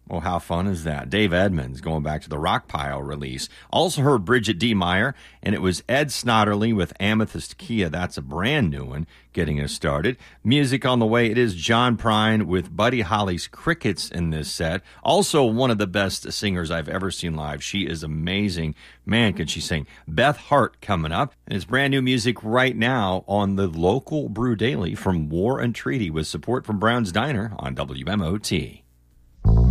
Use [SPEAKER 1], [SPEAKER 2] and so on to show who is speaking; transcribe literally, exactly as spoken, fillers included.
[SPEAKER 1] Well, how fun is that? Dave Edmunds going back to the Rockpile release. Also heard Bridget D. Meyer, and it was Ed Snodderly with Amethyst Kia. That's a brand new one getting us started. Music on the way, it is John Prine with Buddy Holly's Crickets in this set. Also one of the best singers I've ever seen live. She is amazing. Man, can she sing. Beth Hart coming up. And it's brand new music right now on the local Brew Daily from War and Treaty with support from Brown's Diner on W M O T.